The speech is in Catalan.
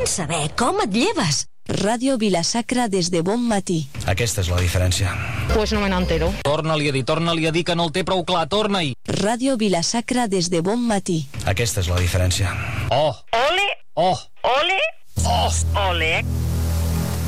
Vols saber com et lleves? Ràdio Vila-sacra des de bon matí. Aquesta és la diferència. Pues no me n'entero. Torna-li a dir que no el té prou clar, torna-hi. Ràdio Vila-sacra des de bon matí. Aquesta és la diferència. Oh! Ole! Oh! Ole! Oh! Ole!